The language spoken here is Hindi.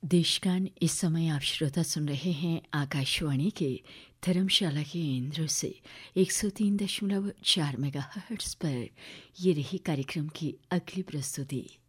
देशगान इस समय आप श्रोता सुन रहे हैं आकाशवाणी के धर्मशाला के केंद्र से 103.4 मेगाहर्ट्ज़ पर। ये रही कार्यक्रम की अगली प्रस्तुति।